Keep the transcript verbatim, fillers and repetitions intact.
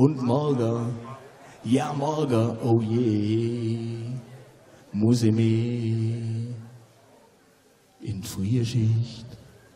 Und morgen, ja morgen, oh je, muss ich mich in die Frühschicht